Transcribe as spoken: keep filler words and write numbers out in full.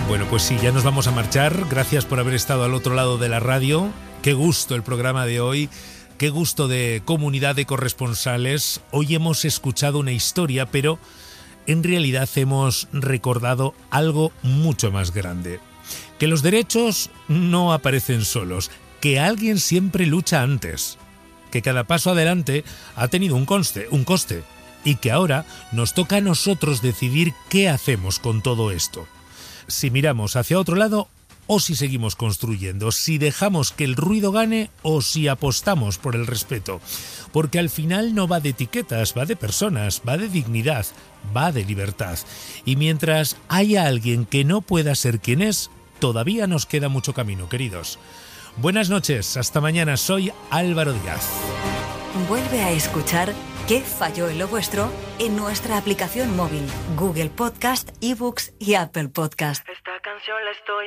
Bueno, pues sí, ya nos vamos a marchar. Gracias por haber estado al otro lado de la radio. Qué gusto el programa de hoy. Qué gusto de comunidad de corresponsales. Hoy hemos escuchado una historia, pero en realidad hemos recordado algo mucho más grande. Que los derechos no aparecen solos, que alguien siempre lucha antes, que cada paso adelante ha tenido un coste, un coste, y que ahora nos toca a nosotros decidir qué hacemos con todo esto. Si miramos hacia otro lado o si seguimos construyendo, si dejamos que el ruido gane o si apostamos por el respeto. Porque al final no va de etiquetas, va de personas, va de dignidad, va de libertad. Y mientras haya alguien que no pueda ser quien es, todavía nos queda mucho camino, queridos. Buenas noches, hasta mañana. Soy Álvaro Díaz. Vuelve a escuchar ¿Qué falló en lo vuestro? En nuestra aplicación móvil, Google Podcast, eBooks y Apple Podcast. Esta canción la estoy